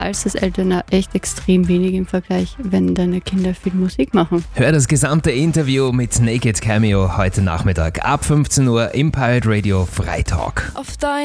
zahlst als Eltern auch echt extrem wenig im Vergleich, wenn deine Kinder viel Musik machen. Hör das gesamte Interview mit Naked Cameo heute Nachmittag ab 15 Uhr im Pirate Radio Freitalk.